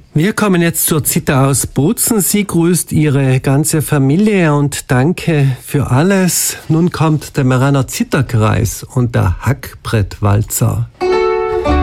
Wir kommen jetzt zur Zita aus Bozen. Sie grüßt ihre ganze Familie und danke für alles. Nun kommt der Meraner Zitterkreis und der Hackbrettwalzer.